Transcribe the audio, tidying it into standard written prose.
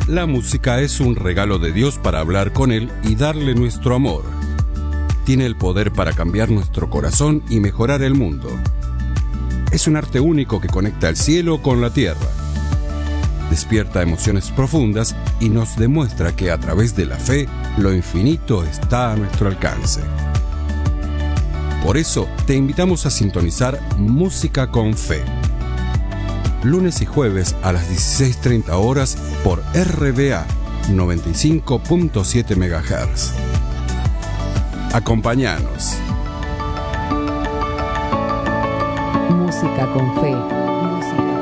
La música es un regalo de Dios para hablar con Él y darle nuestro amor. Tiene el poder para cambiar nuestro corazón y mejorar el mundo. Es un arte único que conecta el cielo con la tierra. Despierta emociones profundas y nos demuestra que a través de la fe, lo infinito está a nuestro alcance. Por eso, te invitamos a sintonizar Música con Fe. Lunes y jueves a las 16:30 horas por RBA 95.7 MHz. Acompáñanos. Música con Fe.